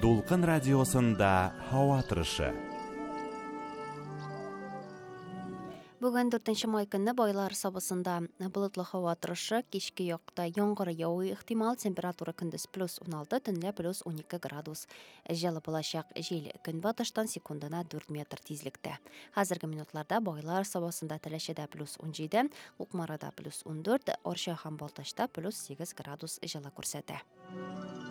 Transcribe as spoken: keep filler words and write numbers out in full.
Дулкын радиосында һава торышы. Бүген дүртенче май көнне байлар сабысында болытлы һава торышы, кичке якта яңгыр явуы ихтимал, температура көндез плюс уналты, төнлә плюс унике градус. Җылы булачак, җил көнбатыштан секундына дүрт метр тизлектә. Хәзерге минутларда байлар сабысында Теләчедә плюс унҗиде, Кукмарада плюс ундүрт, Орча һәм Балтачта плюс сигез градус җылы күрсәтә.